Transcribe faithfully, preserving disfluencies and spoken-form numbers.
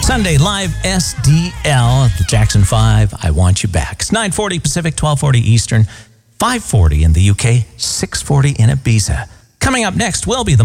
Sunday Live S D L at the Jackson five. I Want You Back. It's nine forty Pacific, twelve forty Eastern, five forty in the U K, six forty in Ibiza. Coming up next will be the